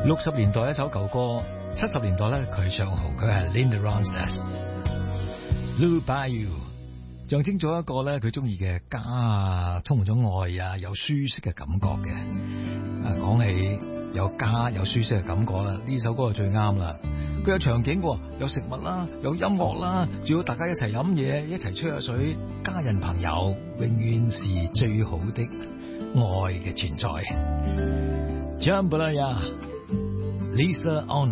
60年代一首舊歌，70年代咧佢唱紅，佢係 Linda Ronstadt。Blue Bayou 象徵咗一個咧佢中意嘅家，充滿咗愛啊，有舒適嘅感覺嘅。講起有家有舒適嘅感覺啦，呢首歌就最啱啦。佢有場景喎，有食物啦，有音樂啦，仲要大家一齊飲嘢，一齊吹下水，家人朋友永遠是最好的愛嘅存在。Jambalaya Lisa On